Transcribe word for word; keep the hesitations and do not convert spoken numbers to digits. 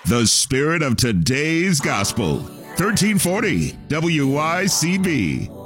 The spirit of today's gospel. thirteen forty W Y C B.